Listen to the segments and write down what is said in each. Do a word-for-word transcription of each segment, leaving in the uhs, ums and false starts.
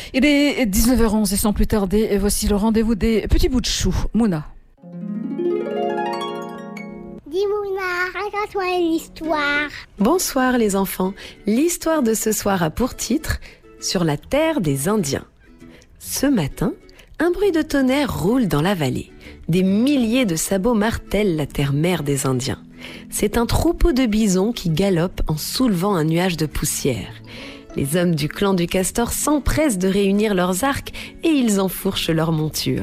Il est dix-neuf heures onze et sans plus tarder, et voici le rendez-vous des petits bouts de chou. Mouna. Dis Mouna, raconte-moi une histoire. Bonsoir les enfants. L'histoire de ce soir a pour titre « Sur la terre des Indiens ». Ce matin, un bruit de tonnerre roule dans la vallée. Des milliers de sabots martèlent la terre-mère des Indiens. C'est un troupeau de bisons qui galope en soulevant un nuage de poussière. Les hommes du clan du Castor s'empressent de réunir leurs arcs et ils enfourchent leurs montures.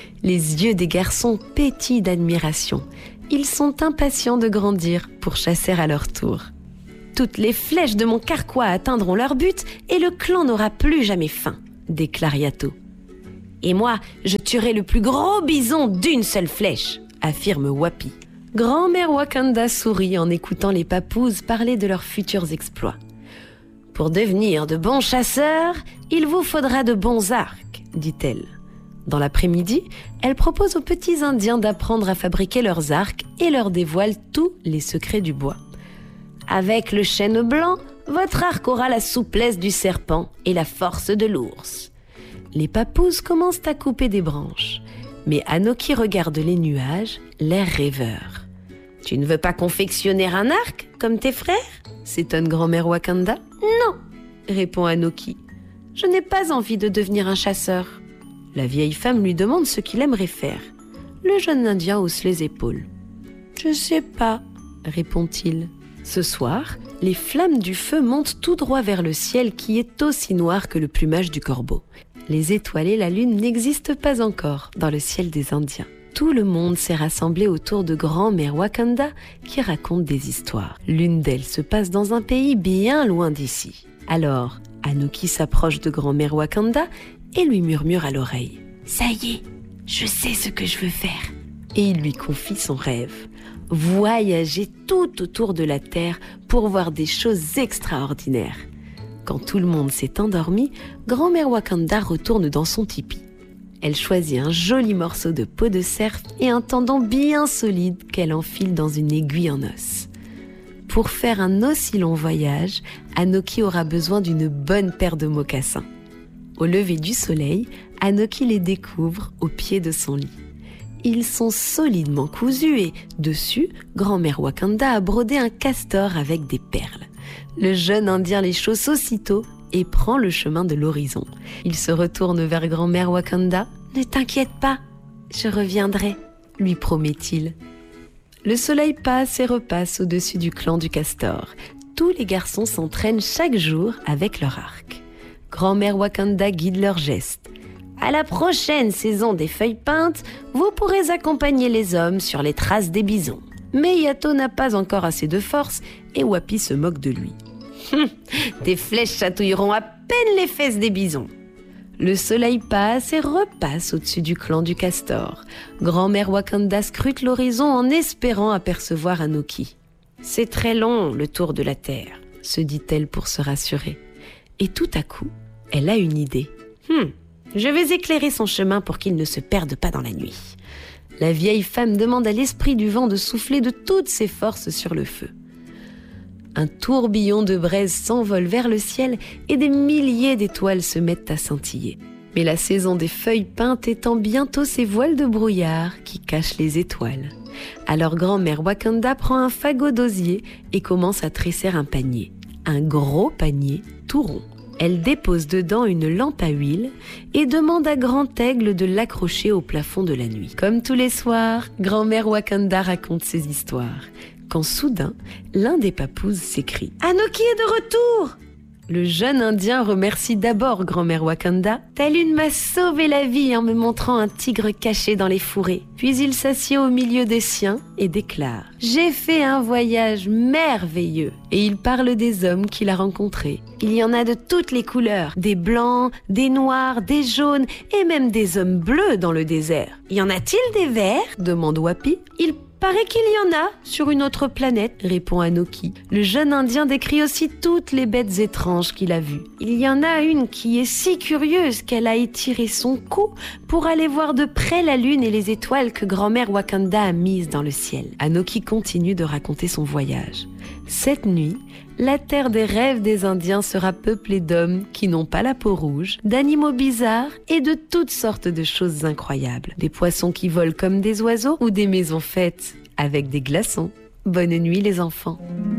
Les yeux des garçons pétillent d'admiration. Ils sont impatients de grandir pour chasser à leur tour. Toutes les flèches de mon carquois atteindront leur but et le clan n'aura plus jamais faim, déclare Yato. Et moi, je tuerai le plus gros bison d'une seule flèche, affirme Wapi. Grand-mère Wakanda sourit en écoutant les papouses parler de leurs futurs exploits. Pour devenir de bons chasseurs, il vous faudra de bons arcs, dit-elle. Dans l'après-midi, elle propose aux petits Indiens d'apprendre à fabriquer leurs arcs et leur dévoile tous les secrets du bois. Avec le chêne blanc, votre arc aura la souplesse du serpent et la force de l'ours. Les papouses commencent à couper des branches, mais Anoki regarde les nuages, l'air rêveur. « Tu ne veux pas confectionner un arc, comme tes frères ?» s'étonne grand-mère Wakanda. « Non, répond Anoki. Je n'ai pas envie de devenir un chasseur. » La vieille femme lui demande ce qu'il aimerait faire. Le jeune Indien hausse les épaules. « Je sais pas, répond-il. Ce soir, les flammes du feu montent tout droit vers le ciel qui est aussi noir que le plumage du corbeau. Les étoiles et la lune n'existent pas encore dans le ciel des Indiens. Tout le monde s'est rassemblé autour de grand-mère Wakanda qui raconte des histoires. L'une d'elles se passe dans un pays bien loin d'ici. Alors, Anoki s'approche de grand-mère Wakanda et lui murmure à l'oreille. « Ça y est, je sais ce que je veux faire. » Et il lui confie son rêve. Voyager tout autour de la terre pour voir des choses extraordinaires. Quand tout le monde s'est endormi, grand-mère Wakanda retourne dans son tipi. Elle choisit un joli morceau de peau de cerf et un tendon bien solide qu'elle enfile dans une aiguille en os. Pour faire un aussi long voyage, Anoki aura besoin d'une bonne paire de mocassins. Au lever du soleil, Anoki les découvre au pied de son lit. Ils sont solidement cousus et, dessus, grand-mère Wakanda a brodé un castor avec des perles. Le jeune Indien les chausse aussitôt et prend le chemin de l'horizon. Il se retourne vers grand-mère Wakanda. « Ne t'inquiète pas, je reviendrai », lui promet-il. Le soleil passe et repasse au-dessus du clan du Castor. Tous les garçons s'entraînent chaque jour avec leur arc. Grand-mère Wakanda guide leurs gestes. À la prochaine saison des feuilles peintes, vous pourrez accompagner les hommes sur les traces des bisons. Mais Yato n'a pas encore assez de force et Wapi se moque de lui. Hum, tes flèches chatouilleront à peine les fesses des bisons. Le soleil passe et repasse au-dessus du clan du Castor. Grand-mère Wakanda scrute l'horizon en espérant apercevoir Anoki. C'est très long, le tour de la terre, se dit-elle pour se rassurer. Et tout à coup, elle a une idée. Hum, je vais éclairer son chemin pour qu'il ne se perde pas dans la nuit. La vieille femme demande à l'esprit du vent de souffler de toutes ses forces sur le feu. Un tourbillon de braise s'envole vers le ciel et des milliers d'étoiles se mettent à scintiller. Mais la saison des feuilles peintes étend bientôt ses voiles de brouillard qui cachent les étoiles. Alors grand-mère Wakanda prend un fagot d'osier et commence à tresser un panier. Un gros panier tout rond. Elle dépose dedans une lampe à huile et demande à Grand Aigle de l'accrocher au plafond de la nuit. Comme tous les soirs, grand-mère Wakanda raconte ses histoires. Quand soudain, l'un des papouses s'écrie « Anoki est de retour !» Le jeune Indien remercie d'abord grand-mère Wakanda. « Ta lune m'a sauvé la vie en me montrant un tigre caché dans les fourrés. » Puis il s'assied au milieu des siens et déclare « J'ai fait un voyage merveilleux !» Et il parle des hommes qu'il a rencontrés. Il y en a de toutes les couleurs, des blancs, des noirs, des jaunes et même des hommes bleus dans le désert. « Y en a-t-il des verts ?» demande Wapi. « Il paraît qu'il y en a sur une autre planète, répond Anoki. Le jeune Indien décrit aussi toutes les bêtes étranges qu'il a vues. Il y en a une qui est si curieuse qu'elle a étiré son cou pour aller voir de près la lune et les étoiles que grand-mère Wakanda a mises dans le ciel. Anoki continue de raconter son voyage. Cette nuit, la terre des rêves des Indiens sera peuplée d'hommes qui n'ont pas la peau rouge, d'animaux bizarres et de toutes sortes de choses incroyables. Des poissons qui volent comme des oiseaux ou des maisons faites avec des glaçons. Bonne nuit les enfants.